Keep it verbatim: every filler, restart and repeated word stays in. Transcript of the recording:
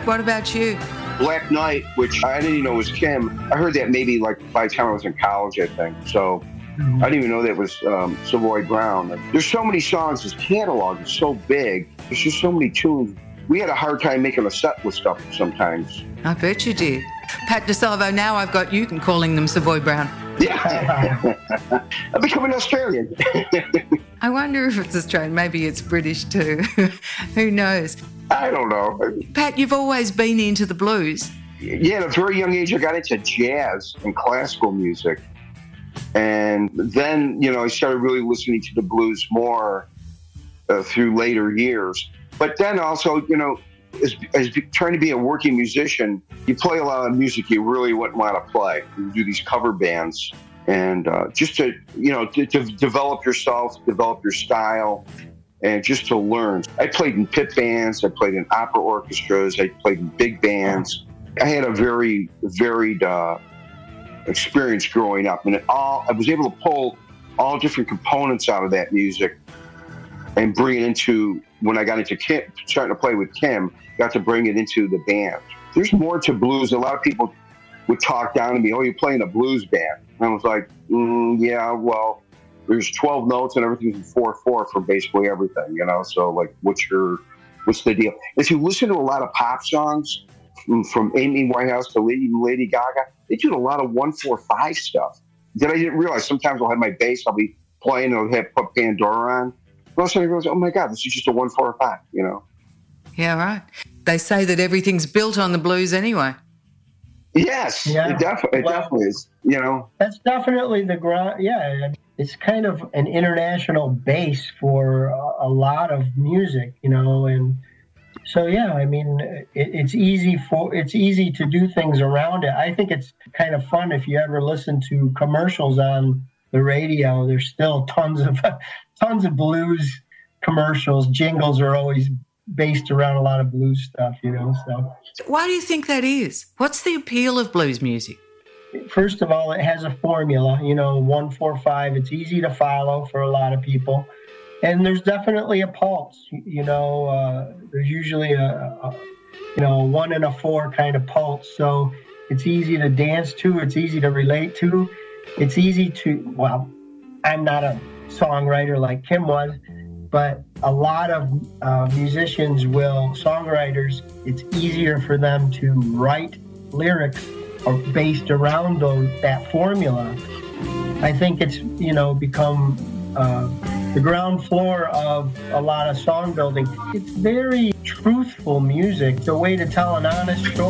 what about you? Black Knight, which I didn't even know was Kim. I heard that maybe like by the time I was in college, I think. So mm-hmm. I didn't even know that was um, Savoy Brown. There's so many songs. This catalog is so big. There's just so many tunes. We had a hard time making a set with stuff sometimes. I bet you did. Pat DeSalvo, now I've got you calling them Savoy Brown. Yeah. I'm becoming Australian. I wonder if it's Australian. Maybe it's British too. Who knows? I don't know. Pat, you've always been into the blues. Yeah, at a very young age, I got into jazz and classical music. And then, you know, I started really listening to the blues more uh, through later years. But then also, you know, as, as trying to be a working musician, you play a lot of music you really wouldn't want to play. You do these cover bands. And uh, just to, you know, to, to develop yourself, develop your style, and just to learn. I played in pit bands. I played in opera orchestras. I played in big bands. I had a very varied uh, experience growing up. And it all, I was able to pull all different components out of that music and bring it into, when I got into Kim, starting to play with Kim, got to bring it into the band. There's more to blues. A lot of people would talk down to me, oh, you're playing a blues band. And I was like, mm, yeah, well, there's twelve notes and everything's in four four for basically everything, you know? So, like, what's your, what's the deal? If you listen to a lot of pop songs, from, from Amy Winehouse to Lady, Lady Gaga, they do a lot of one four five stuff that I didn't realize. Sometimes I'll have my bass, I'll be playing, and I'll have put Pandora on. All of a sudden I realize, oh my God, this is just a one four five, you know? Yeah, right. They say that everything's built on the blues anyway. Yes, yeah. it, def- it well, definitely is, you know? That's definitely the ground, yeah. It's kind of an international base for a, a lot of music, you know, and so, yeah, I mean, it, it's easy for, it's easy to do things around it. I think it's kind of fun if you ever listen to commercials on the radio. There's still tons of, tons of blues commercials. Jingles are always based around a lot of blues stuff, you know, so. Why do you think that is? What's the appeal of blues music? First of all, it has a formula, you know, one, four, five. It's easy to follow for a lot of people. And there's definitely a pulse, you know, uh, there's usually a, a, you know, a one and a four kind of pulse. So it's easy to dance to. It's easy to relate to. It's easy to, well, I'm not a songwriter like Kim was, but a lot of uh, musicians will, songwriters, it's easier for them to write lyrics are based around those, that formula. I think it's, you know, become uh, the ground floor of a lot of song building. It's very truthful music. It's a way to tell an honest story.